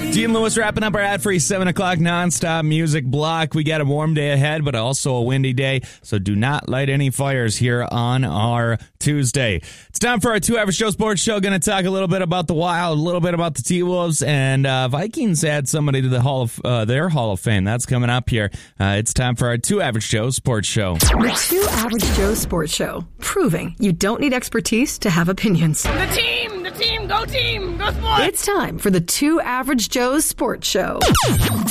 Dean Lewis wrapping up our ad-free 7 o'clock nonstop music block. We got a warm day ahead, but also a windy day, so do not light any fires here on our Tuesday. It's time for our 2 Average Joe Sports Show. Going to talk a little bit about the Wild, a little bit about the T-Wolves, and Vikings add somebody to the their Hall of Fame. That's coming up here. It's time for our 2 Average Joe Sports Show. The 2 Average Joe Sports Show, proving you don't need expertise to have opinions. The team, go sports! It's time for the 2 Average Joe's Sports Show.